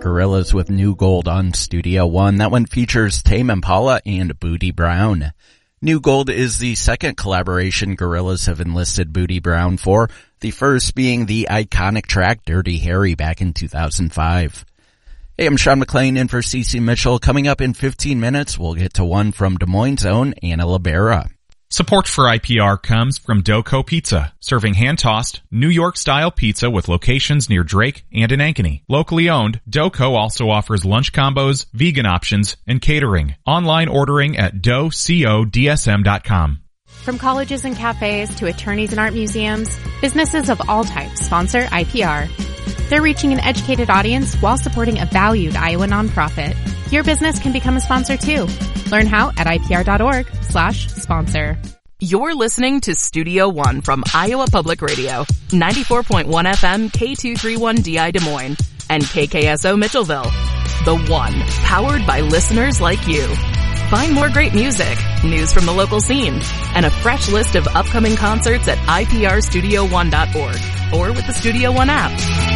Gorillaz with New Gold on Studio One. That one features Tame Impala and Booty Brown. New Gold is the second collaboration Gorillaz have enlisted Booty Brown for, the first being the iconic track Dirty Harry back in 2005. Hey, I'm Sean McLean in for CeCe Mitchell. Coming up in 15 minutes, we'll get to one from Des Moines' own Anna Libera. Support for IPR comes from Doco Pizza, serving hand-tossed, New York-style pizza with locations near Drake and in Ankeny. Locally owned, Doco also offers lunch combos, vegan options, and catering. Online ordering at docodsm.com. From colleges and cafes to attorneys and art museums, businesses of all types sponsor IPR. They're reaching an educated audience while supporting a valued Iowa nonprofit. Your business can become a sponsor too. Learn how at ipr.org/sponsor. You're listening to Studio One from Iowa Public Radio, 94.1 FM K231DI Des Moines, and KKSO Mitchellville. The One, powered by listeners like you. Find more great music, news from the local scene, and a fresh list of upcoming concerts at iprstudio1.org or with the Studio One app.